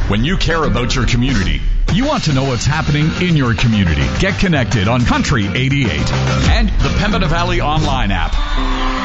When you care about your community, you want to know what's happening in your community. Get connected on Country 88 and the Pembina Valley online app.